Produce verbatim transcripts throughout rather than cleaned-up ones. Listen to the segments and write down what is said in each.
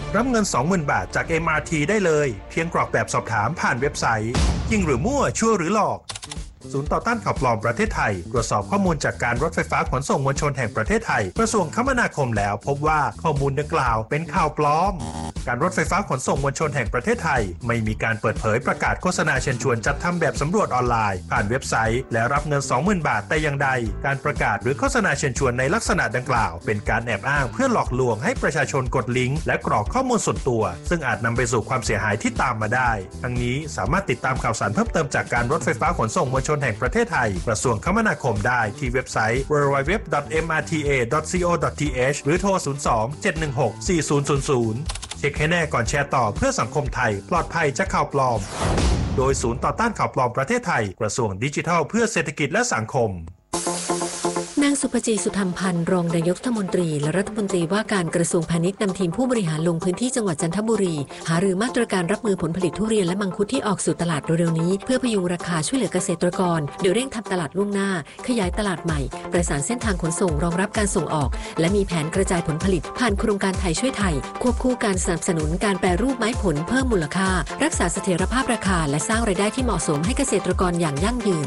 รับเงิน สองหมื่น บาทจาก เอ็ม อาร์ ที ได้เลยเพียงกรอกแบบสอบถามผ่านเว็บไซต์จริงหรือมั่วชั่วหรือหลอกศูนย์ต่อต้านข่าวปลอมประเทศไทยตรวจสอบข้อมูลจากการรถไฟฟ้าขนส่งมวลชนแห่งประเทศไทยกระทรวงคมนาคมแล้วพบว่าข้อมูลดังกล่าวเป็นข่าวปลอมการรถไฟฟ้าขนส่งมวลชนแห่งประเทศไทยไม่มีการเปิดเผยประกาศโฆษณาเชิญชวนจัดทำแบบสำรวจออนไลน์ผ่านเว็บไซต์และรับเงิน สองหมื่น บาทแต่อย่างใดการประกาศหรือโฆษณาเชิญชวนในลักษณะดังกล่าวเป็นการแอบอ้างเพื่อหลอกลวงให้ประชาชนกดลิงก์และกรอกข้อมูลส่วนตัวซึ่งอาจนำไปสู่ความเสียหายที่ตามมาได้ทั้งนี้สามารถติดตามข่าวสารเพิ่มเติมจากการรถไฟฟ้าขนส่งมวลชนแห่งประเทศไทยกระทรวงคมนาคมได้ที่เว็บไซต์ ดับเบิลยู ดับเบิลยู ดับเบิลยู ดอท เอ็ม อาร์ ที เอ ดอท ซี โอ ดอท ที เอช หรือโทร ศูนย์ สอง เจ็ด หนึ่ง หก สี่ ศูนย์ ศูนย์ ศูนย์ เช็คให้แน่ก่อนแชร์ต่อเพื่อสังคมไทยปลอดภัยจากข่าวปลอมโดยศูนย์ต่อต้านข่าวปลอมประเทศไทยกระทรวงดิจิทัลเพื่อเศรษฐกิจและสังคมนางสุภจีสุธรรมพันธ์รองนายกรัฐมนตรีและรัฐมนตรีว่าการกระทรวงพาณิชย์นำทีมผู้บริหารลงพื้นที่จังหวัดจันทบุรีหารือมาตรการรับมือผลผลิตทุเรียนและมังคุดที่ออกสู่ตลาดเร็วๆนี้เพื่อพยุงราคาช่วยเหลือเกษตรกรโดยเร่งทำตลาดล่วงหน้าขยายตลาดใหม่ประสานเส้นทางขนส่งรองรับการส่งออกและมีแผนกระจายผลผลิตผ่านโครงการไทยช่วยไทยควบคู่การสนับสนุนการแปรรูปไม้ผลเพิ่มมูลค่ารักษาเสถียรภาพราคาและสร้างรายได้ที่เหมาะสมให้เกษตรกรอย่างยั่งยืน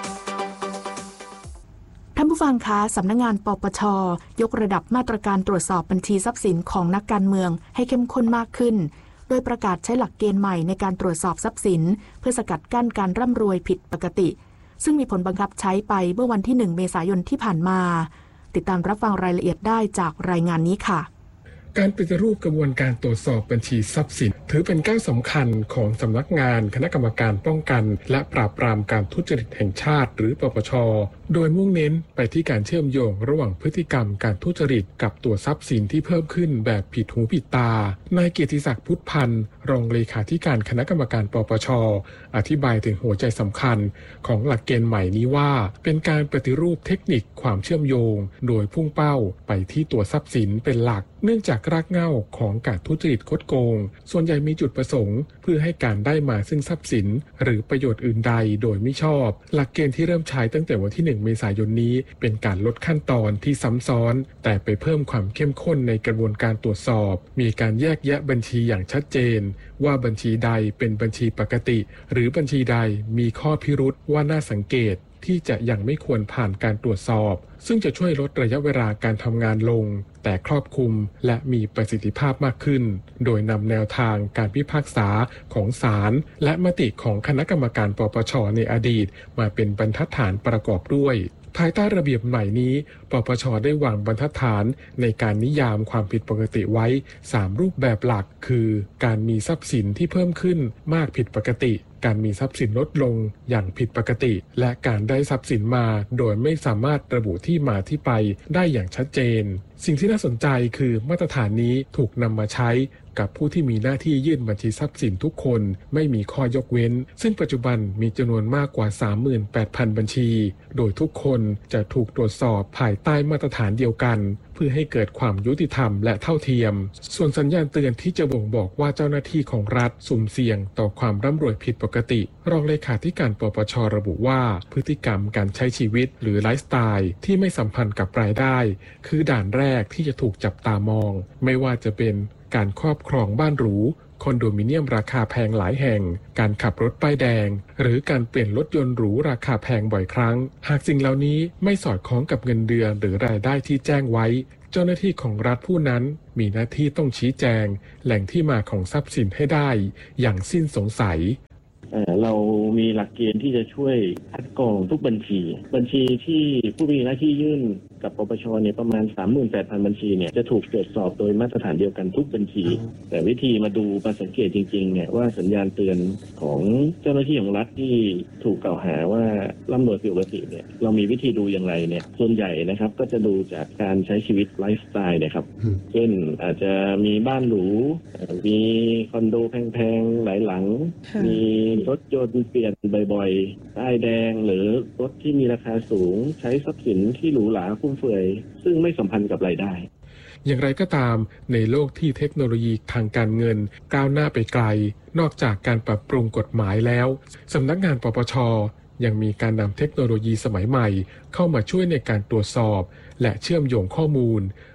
ท่านผู้ฟังคะสำนักงานปปช.ยกระดับมาตรการตรวจสอบบัญชีทรัพย์สินของนักการเมืองให้เข้มข้นมากขึ้นโดยประกาศใช้หลักเกณฑ์ใหม่ในการตรวจสอบทรัพย์สินเพื่อสกัดกั้นการร่ำรวยผิดปกติซึ่งมีผลบังคับใช้ไปเมื่อวันที่หนึ่งเมษายนที่ผ่านมาติดตามรับฟังรายละเอียดได้จากรายงานนี้ค่ะการปฏิรูปกระบวนการตรวจสอบบัญชีทรัพย์สินถือเป็นก้าวสำคัญของสำนักงานคณะกรรมการป้องกันและปราบปรามการทุจริตแห่งชาติหรือปปช.โดยมุ่งเน้นไปที่การเชื่อมโยงระหว่างพฤติกรรมการทุจริตกับตัวทรัพย์สินที่เพิ่มขึ้นแบบผิดหูผิดตานายเกียรติศักดิ์พุทธพันธ์รองเลขาธิการคณะกรรมการปปช.อธิบายถึงหัวใจสำคัญของหลักเกณฑ์ใหม่นี้ว่าเป็นการปฏิรูปเทคนิคความเชื่อมโยงโดยพุ่งเป้าไปที่ตัวทรัพย์สินเป็นหลักเนื่องจากรากเหง้าของการทุจริตคดโกงส่วนใหญ่มีจุดประสงค์เพื่อให้การได้มาซึ่งทรัพย์สินหรือประโยชน์อื่นใดโดยไม่ชอบหลักเกณฑ์ที่เริ่มใช้ตั้งแต่วันที่หนึ่งเมษายนนี้เป็นการลดขั้นตอนที่ซ้ำซ้อนแต่ไปเพิ่มความเข้มข้นในกระบวนการตรวจสอบมีการแยกแยะบัญชีอย่างชัดเจนว่าบัญชีใดเป็นบัญชีปกติหรือบัญชีใดมีข้อพิรุธว่าน่าสังเกตที่จะยังไม่ควรผ่านการตรวจสอบซึ่งจะช่วยลดระยะเวลาการทำงานลงแต่ครอบคลุมและมีประสิทธิภาพมากขึ้นโดยนำแนวทางการพิพากษาของศาลและมติของคณะกรรมการปปช.ในอดีตมาเป็นบรรทัดฐานประกอบด้วยภายใต้ระเบียบใหม่นี้ปปช.ได้วางบรรทัดฐานในการนิยามความผิดปกติไว้สามรูปแบบหลักคือการมีทรัพย์สินที่เพิ่มขึ้นมากผิดปกติการมีทรัพย์สินลดลงอย่างผิดปกติและการได้ทรัพย์สินมาโดยไม่สามารถระบุที่มาที่ไปได้อย่างชัดเจนสิ่งที่น่าสนใจคือมาตรฐานนี้ถูกนำมาใช้กับผู้ที่มีหน้าที่ยื่นบัญชีทรัพย์สินทุกคนไม่มีข้อยกเว้นซึ่งปัจจุบันมีจำนวนมากกว่า สามหมื่นแปดพัน บัญชีโดยทุกคนจะถูกตรวจสอบภายใต้มาตรฐานเดียวกันเพื่อให้เกิดความยุติธรรมและเท่าเทียมส่วนสัญญาณเตือนที่จะบ่งบอกว่าเจ้าหน้าที่ของรัฐสุ่มเสี่ยงต่อความร่ำรวยผิดปกติรองเลขาธิการปปช.ระบุว่าพฤติกรรมการใช้ชีวิตหรือไลฟ์สไตล์ที่ไม่สัมพันธ์กับรายได้คือด่านแรกที่จะถูกจับตามองไม่ว่าจะเป็นการครอบครองบ้านหรูคอนโดมิเนียมราคาแพงหลายแห่งการขับรถป้ายแดงหรือการเปลี่ยนรถยนต์หรูราคาแพงบ่อยครั้งหากสิ่งเหล่านี้ไม่สอดคล้องกับเงินเดือนหรือรายได้ที่แจ้งไว้เจ้าหน้าที่ของรัฐผู้นั้นมีหน้าที่ต้องชี้แจงแหล่งที่มาของทรัพย์สินให้ได้อย่างสิ้นสงสัยเรามีหลักเกณฑ์ที่จะช่วยคัดกรองทุกบัญชีบัญชีที่ผู้มีหน้าที่ยื่นกับปปช.เนี่ยประมาณ สามหมื่นแปดพัน บัญชีเนี่ยจะถูกตรวจสอบโดยมาตรฐานเดียวกันทุกบัญชีแต่วิธีมาดูมาสังเกตจริงๆเนี่ยว่าสัญญาณเตือนของเจ้าหน้าที่ของรัฐที่ถูกกล่าวหาว่าร่ำรวยผิดปกติเนี่ยเรามีวิธีดูอย่างไรเนี่ยส่วนใหญ่นะครับก็จะดูจากการใช้ชีวิตไลฟ์สไตล์นะครับเช่นอาจจะมีบ้านหรูมีคอนโดแพงๆหลายหลังมีรถยนต์เปลี่ยนบ่อยๆป้ายแดงหรือรถที่มีราคาสูงใช้ทรัพย์สินที่หรูหราฟุ่มเฟือยซึ่งไม่สัมพันธ์กับรายได้อย่างไรก็ตามในโลกที่เทคโนโลยีทางการเงินก้าวหน้าไปไกลนอกจากการปรับปรุงกฎหมายแล้วสำนักงานปปช.ยังมีการนำเทคโนโลยีสมัยใหม่เข้ามาช่วยในการตรวจสอบและเชื่อมโยงข้อมูล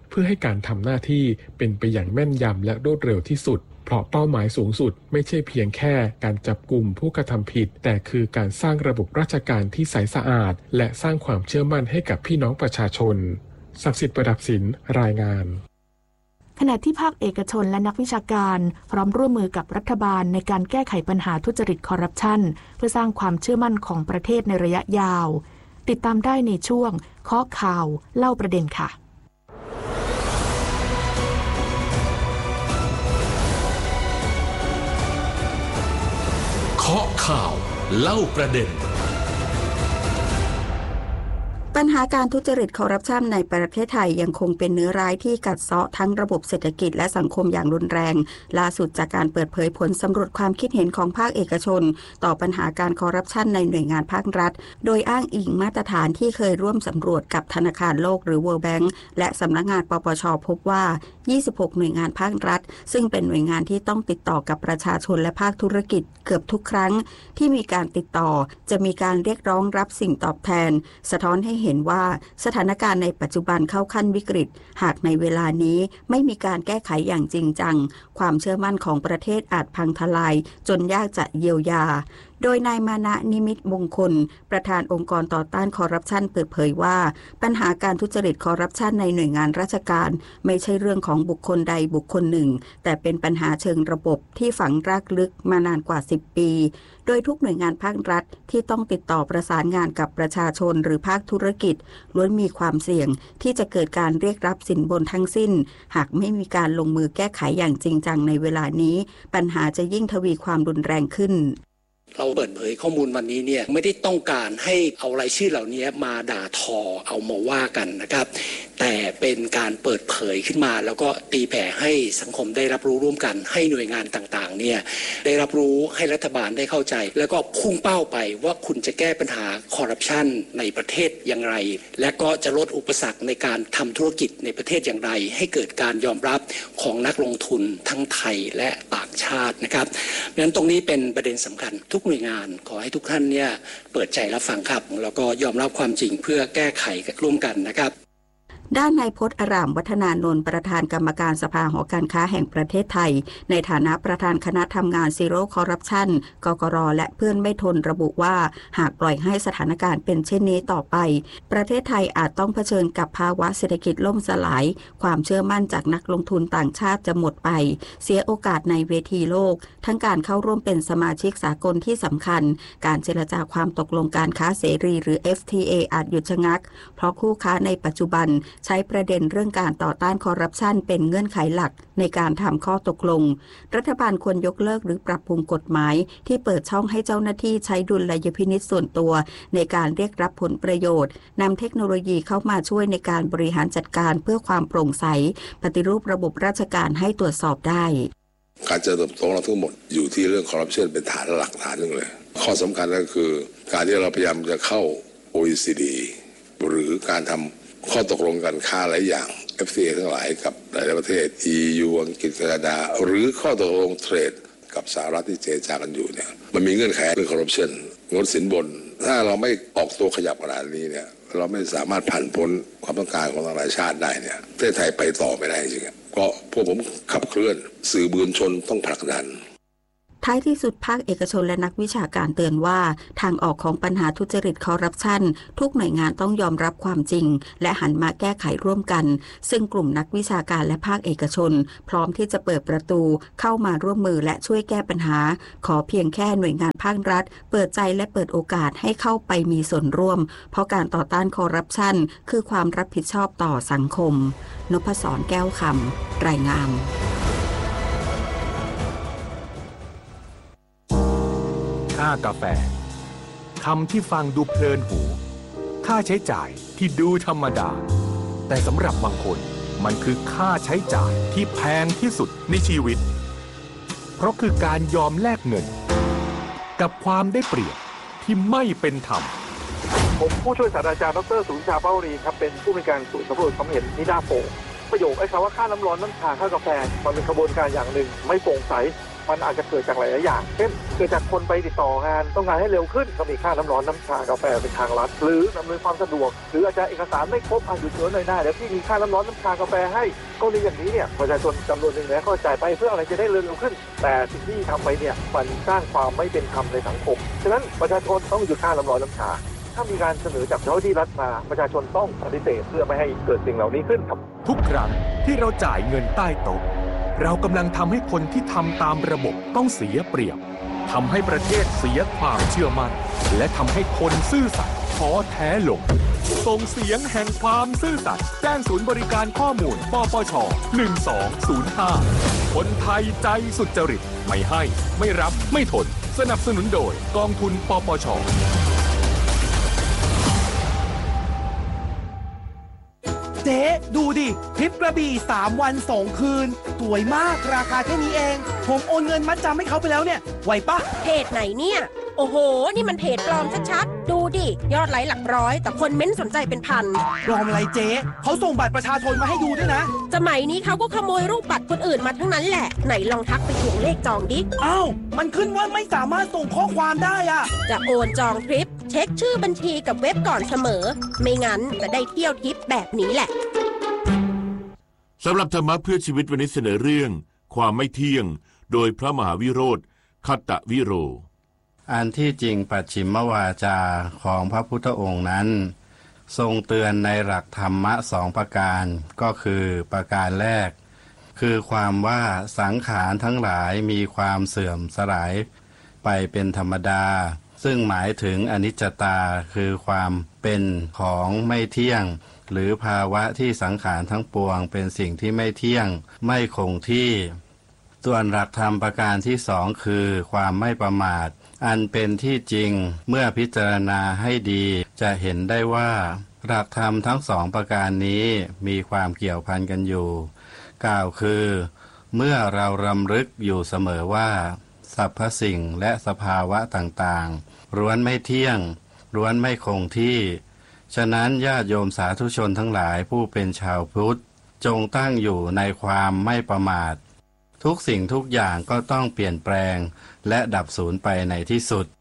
เพื่อให้การทำหน้าที่เป็นไปอย่างแม่นยำและรวดเร็วที่สุดเพราะเป้าหมายสูงสุดไม่ใช่เพียงแค่การจับกลุ่มผู้กระทำผิดแต่คือการสร้างระบบราชการที่ใสสะอาดและสร้างความเชื่อมั่นให้กับพี่น้องประชาชนศักดิ์สิทธิ์ประดับศิลป์รายงานขณะที่ภาคเอกชนและนักวิชาการพร้อมร่วมมือกับรัฐบาลในการแก้ไขปัญหาทุจริตคอร์รัปชันเพื่อสร้างความเชื่อมั่นของประเทศในระยะยาวติดตามได้ในช่วงเคาะข่าวเล่าประเด็นค่ะเคาะข่าวเล่าประเด็นปัญหาการทุจริตคอร์รัปชันในประเทศไทยยังคงเป็นเนื้อร้ายที่กัดเซาะทั้งระบบเศรษฐกิจและสังคมอย่างรุนแรงล่าสุดจากการเปิดเผยผลสำรวจความคิดเห็นของภาคเอกชนต่อปัญหาการคอร์รัปชันในหน่วยงานภาครัฐโดยอ้างอิงมาตรฐานที่เคยร่วมสำรวจกับธนาคารโลกหรือ World Bank และสำนักงานปปช.พบว่ายี่สิบหกหน่วยงานภาครัฐซึ่งเป็นหน่วยงานที่ต้องติดต่อกับประชาชนและภาคธุรกิจเกือบทุกครั้งที่มีการติดต่อจะมีการเรียกร้องรับสิ่งตอบแทนสะท้อนให้เห็นว่าสถานการณ์ในปัจจุบันเข้าขั้นวิกฤตหากในเวลานี้ไม่มีการแก้ไขอย่างจริงจังความเชื่อมั่นของประเทศอาจพังทลายจนยากจะเยียวยาโดยนายมานะนิมิตมงคลประธานองค์กรต่อต้านคอร์รัปชันเปิดเผยว่าปัญหาการทุจริตคอร์รัปชันในหน่วยงานราชการไม่ใช่เรื่องของบุคคลใดบุคคลหนึ่งแต่เป็นปัญหาเชิงระบบที่ฝังรากลึกมานานกว่าสิบปีโดยทุกหน่วยงานภาครัฐที่ต้องติดต่อประสานงานกับประชาชนหรือภาคธุรกิจล้วนมีความเสี่ยงที่จะเกิดการเรียกรับสินบนทั้งสิ้นหากไม่มีการลงมือแก้ไขอย่างจริงจังในเวลานี้ปัญหาจะยิ่งทวีความรุนแรงขึ้นเราเปิดเผยข้อมูลวันนี้เนี่ยไม่ได้ต้องการให้เอารายชื่อเหล่านี้มาด่าทอเอามาว่ากันนะครับแต่เป็นการเปิดเผยขึ้นมาแล้วก็ตีแผ่ให้สังคมได้รับรู้ร่วมกันให้หน่วยงานต่างๆเนี่ยได้รับรู้ให้รัฐบาลได้เข้าใจแล้วก็พุ่งเป้าไปว่าคุณจะแก้ปัญหาคอร์รัปชันในประเทศอย่างไรและก็จะลดอุปสรรคในการทำธุรกิจในประเทศอย่างไรให้เกิดการยอมรับของนักลงทุนทั้งไทยและต่างชาตินะครับดังนั้นตรงนี้เป็นประเด็นสำคัญทุกหน่วยงานขอให้ทุกท่านเนี่ยเปิดใจรับฟังครับแล้วก็ยอมรับความจริงเพื่อแก้ไขร่วมกันนะครับด้านนายพจน์อรามวัฒนานนท์ประธานกรรมการสภาหอการค้าแห่งประเทศไทยในฐานะประธานคณะทำงานซีโร่คอร์รัปชันกกร.และเพื่อนไม่ทนระบุว่าหากปล่อยให้สถานการณ์เป็นเช่นนี้ต่อไปประเทศไทยอาจต้องเผชิญกับภาวะเศรษฐกิจล่มสลายความเชื่อมั่นจากนักลงทุนต่างชาติจะหมดไปเสียโอกาสในเวทีโลกทั้งการเข้าร่วมเป็นสมาชิกสากลที่สำคัญการเจรจาความตกลงการค้าเสรีหรือ เอฟ ที เอ อาจหยุดชะงักเพราะคู่ค้าในปัจจุบันใช้ประเด็นเรื่องการต่อต้านคอร์รัปชันเป็นเงื่อนไขหลักในการทำข้อตกลงรัฐบาลควรยกเลิกหรือปรับปรุงกฎหมายที่เปิดช่องให้เจ้าหน้าที่ใช้ดุลยพินิจส่วนตัวในการเรียกรับผลประโยชน์นำเทคโนโลยีเข้ามาช่วยในการบริหารจัดการเพื่อความโปร่งใสปฏิรูประบบราชการให้ตรวจสอบได้การเจริญเติบโตของเราทั้งหมดอยู่ที่เรื่องคอร์รัปชันเป็นฐานหลักฐานหนึ่งเลยข้อสำคัญก็คือการที่เราพยายามจะเข้า โอ อี ซี ดี หรือการทำข้อตกลงการค้าหลายอย่าง เอฟ ที เอ ทั้งหลายกับหลายประเทศ อี ยู อังกฤษแคนาดาหรือข้อตกลงเทรดกับสหรัฐที่เจรจากันอยู่เนี่ยมันมีเงื่อนไขเรื่องคอร์รัปชันงดสินบนถ้าเราไม่ออกตัวขยับขนาดนี้เนี่ยเราไม่สามารถผ่านพ้นความต้องการของนานาชาติได้เนี่ยประเทศไทยไปต่อไม่ได้จริงๆก็พวกผมขับเคลื่อนสื่อมวลชนต้องผลักดันท้ายที่สุดภาคเอกชนและนักวิชาการเตือนว่าทางออกของปัญหาทุจริตคอร์รัปชันทุกหน่วยงานต้องยอมรับความจริงและหันมาแก้ไขร่วมกันซึ่งกลุ่มนักวิชาการและภาคเอกชนพร้อมที่จะเปิดประตูเข้ามาร่วมมือและช่วยแก้ปัญหาขอเพียงแค่หน่วยงานภาครัฐเปิดใจและเปิดโอกาสให้เข้าไปมีส่วนร่วมเพราะการต่อต้านคอร์รัปชันคือความรับผิดชอบต่อสังคมนพศรแก้วคำรายงานค่ากาแฟคำที่ฟังดูเพลินหูค่าใช้จ่ายที่ดูธรรมดาแต่สำหรับบางคนมันคือค่าใช้จ่ายที่แพงที่สุดในชีวิตเพราะคือการยอมแลกเงินกับความได้เปรียบที่ไม่เป็นธรรมผมผู้ช่วยศาสตราจารย์ดร.สุริชาเป้ารีครับเป็นผู้มีการสูตรสำรวจความเห็นนิดาโพประโยคไอ้คำว่าค่าน้ำร้อนน้ำชาค่ากาแฟมันเป็นกระบวนการอย่างหนึ่งไม่โปร่งใสมันอาจจะเกิดจากหลายๆอย่างเช่นเกิดจากคนไปติดต่องานต้องงานให้เร็วขึ้นก็มีค่าน้ำร้อนน้ำชากาแฟเป็นทางลัดหรืออำนวยความสะดวกหรืออาจจะเอกสารไม่ครบอ่ะหยุดเงินหน่อยได้แล้วที่มีค่าน้ำร้อนน้ำชากาแฟให้ก็ในอย่างนี้เนี่ยประชาชนจำนวนหนึ่งเนี่ยก็จ่ายไปเพื่ออะไรจะได้เร็วขึ้นแต่สิ่งที่ทำไปเนี่ยมันสร้างความไม่เป็นธรรมในสังคมฉะนั้นประชาชนต้องหยุดค่าน้ำร้อนน้ำชาถ้ามีการเสนอจากเจ้าหน้าที่รัฐมาประชาชนต้องปฏิเสธเพื่อไม่ให้เกิดสิ่งเหล่านี้ขึ้นครับทุกครั้งที่เราจ่ายเงินใต้โต๊ะเรากำลังทำให้คนที่ทำตามระบบต้องเสียเปรียบทำให้ประเทศเสียความเชื่อมั่นและทำให้คนซื่อสัตย์ท้อแท้ลงส่งเสียงแห่งความซื่อสัตย์แจ้งศูนย์บริการข้อมูลปปชหนึ่งสองศูนย์ห้าคนไทยใจสุจริตไม่ให้ไม่รับไม่ทนสนับสนุนโดยกองทุนปปชเจ๊ดูดิทริปกระบี่สามวันสองคืนสวยมากราคาแค่นี้เองผมโอนเงินมัดจำให้เขาไปแล้วเนี่ยไหวปะเพจไหนเนี่ยโอ้โหนี่มันเพจปลอมชัดๆดูดิยอดไลค์หลักร้อยแต่คนเม้นสนใจเป็นพันปลอมอะไรเจ๊เขาส่งบัตรประชาชนมาให้ดูด้วยนะสมัยนี้เขาก็ขโมยรูปบัตรคนอื่นมาทั้งนั้นแหละไหนลองทักไปทวงเลขจองดิอ้าวมันขึ้นว่าไม่สามารถส่งข้อความได้อะจะโอนจองทริปเช็คชื่อบัญชีกับเว็บก่อนเสมอไม่งั้นจะได้เที่ยวทริปแบบนี้แหละสำหรับธรรมะเพื่อชีวิตวันนี้เสนอเรื่องความไม่เที่ยงโดยพระมหาวิโรธคัตตวิโรอันที่จริงปัจฉิมวาจาของพระพุทธองค์นั้นทรงเตือนในหลักธรรมะสองประการก็คือประการแรกคือความว่าสังขารทั้งหลายมีความเสื่อมสลายไปเป็นธรรมดาซึ่งหมายถึงอนิจจตาคือความเป็นของไม่เที่ยงหรือภาวะที่สังขารทั้งปวงเป็นสิ่งที่ไม่เที่ยงไม่คงที่ส่วนหลักธรรมประการที่สองคือความไม่ประมาทอันเป็นที่จริงเมื่อพิจารณาให้ดีจะเห็นได้ว่าหลักธรรมทั้งสองประการนี้มีความเกี่ยวพันกันอยู่กล่าวคือเมื่อเรารำลึกอยู่เสมอว่าสรรพสิ่งและสภาวะต่างๆล้วนไม่เที่ยงล้วนไม่คงที่ฉะนั้นญาติโยมสาธุชนทั้งหลายผู้เป็นชาวพุทธจงตั้งอยู่ในความไม่ประมาททุกสิ่งทุกอย่างก็ต้องเปลี่ยนแปลงและดับสูญไปในที่สุด